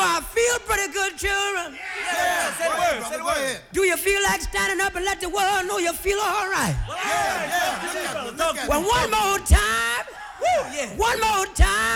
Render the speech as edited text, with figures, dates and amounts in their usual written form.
I feel pretty good, children. Yeah, say the word, say the word. Do you feel like standing up and let the world know you feel all right? Yeah. Well, one more time. One more time.